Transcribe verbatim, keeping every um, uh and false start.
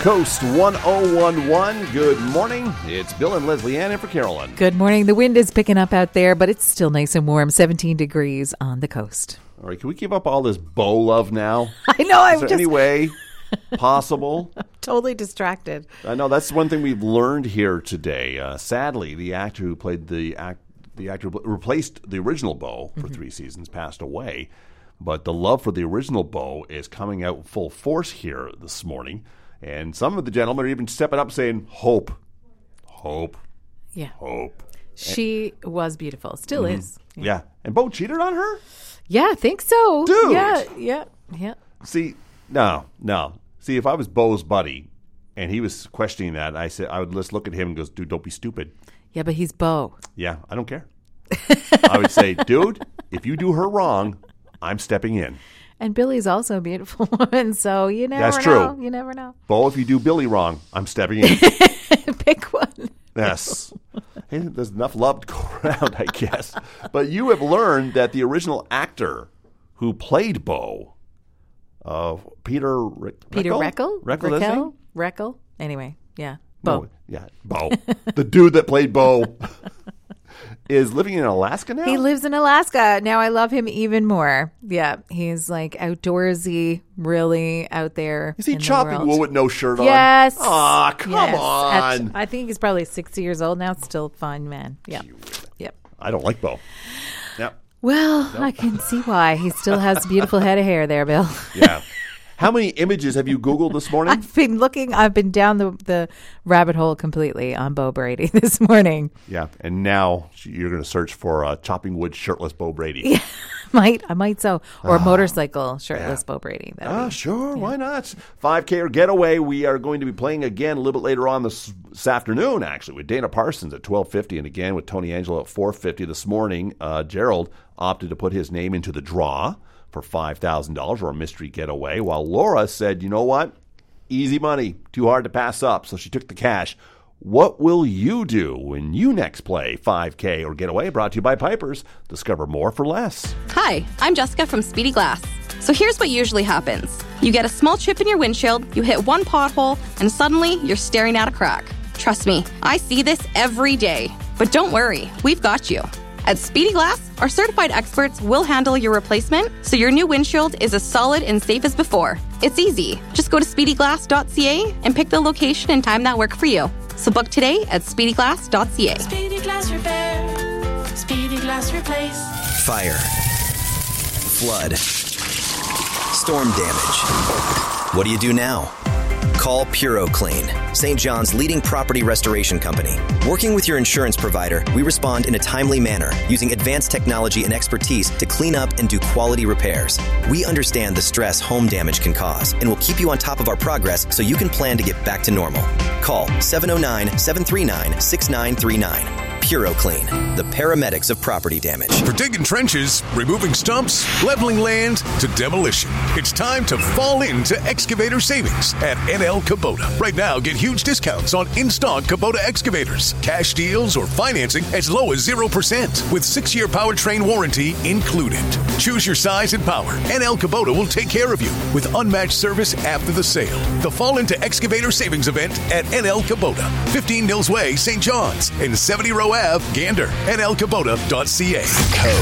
Coast one oh one point one. Good morning. It's Bill and Leslie Ann in for Carolyn. Good morning. The wind is picking up out there, but it's still nice and warm. seventeen degrees on the coast. All right, can we give up all this bow love now? I know. I'm Is there just any way possible? totally distracted. I know that's one thing we've learned here today. Uh, sadly, the actor who played the act, the actor who replaced the original Bo for mm-hmm. three seasons passed away. But the love for the original Bo is coming out full force here this morning. And some of the gentlemen are even stepping up saying, hope, hope, yeah, hope. She and, was beautiful. Still mm-hmm. is. Yeah. yeah. And Bo cheated on her? Yeah, I think so. Dude. Yeah, yeah, yeah. See, no, no. See, if I was Bo's buddy and he was questioning that, I said I would just look at him and goes, dude, don't be stupid. Yeah, but he's Bo. Yeah, I don't care. I would say, dude, if you do her wrong, I'm stepping in. And Billy's also a beautiful woman, so you never That's know. True. You never know. Bo, if you do Billy wrong, I'm stepping in. Pick one. Yes. Hey, there's enough love to go around, I guess. But you have learned that the original actor who played Bo, uh, Peter Re- Peter Reckell? Reckell? Reckell? Reckell? Reckell? Anyway, yeah. Bo. No, yeah, Bo. The dude that played Bo is living in Alaska now? He lives in Alaska. Now I love him even more. Yeah, he's like outdoorsy, really out there. Is he in chopping the wool with no shirt on? Yes. Aw, come yes. on. At, I think he's probably sixty years old now. Still fun, man. Yeah. Yep. I don't like Bo. Yep. Well, nope. I can see why. He still has a beautiful head of hair there, Bill. Yeah. How many images have you Googled this morning? I've been looking. I've been down the, the rabbit hole completely on Bo Brady this morning. Yeah, and now you're going to search for uh, chopping wood shirtless Bo Brady. Yeah, might I might so or oh, motorcycle shirtless yeah. Bo Brady. Ah, sure, yeah. why not? five K or getaway. We are going to be playing again a little bit later on this, this afternoon, actually, with Dana Parsons at twelve fifty, and again with Tony Angelo at four fifty this morning. Uh, Gerald opted to put his name into the draw for five thousand dollars or a mystery getaway, while Laura said, you know what? Easy money, too hard to pass up, so she took the cash. What will you do when you next play five K or getaway? Brought to you by Pipers. Discover more for less. Hi, I'm Jessica from Speedy Glass. So here's what usually happens. You get a small chip in your windshield, you hit one pothole, and suddenly you're staring at a crack. Trust me, I see this every day. But don't worry, we've got you. At Speedy Glass, our certified experts will handle your replacement so your new windshield is as solid and safe as before. It's easy. Just go to speedy glass dot c a and pick the location and time that work for you. So book today at speedy glass dot c a. Speedy Glass Repair. Speedy Glass Replace. Fire. Flood. Storm damage. What do you do now? Call PuroClean, Saint John's leading property restoration company. Working with your insurance provider, we respond in a timely manner using advanced technology and expertise to clean up and do quality repairs. We understand the stress home damage can cause and will keep you on top of our progress so you can plan to get back to normal. Call seven oh nine, seven three nine, six nine three nine. PuroClean, the paramedics of property damage. For digging trenches, removing stumps, leveling land to demolition, it's time to fall into excavator savings at N L Kubota. Right now, get huge discounts on in-stock Kubota excavators, cash deals, or financing as low as zero percent with six-year powertrain warranty included. Choose your size and power. N L Kubota will take care of you with unmatched service after the sale. The Fall into Excavator Savings event at N L Kubota, fifteen Nils Way, Saint John's, and seventy Row Ave, Gander. N L Kubota dot c a. Code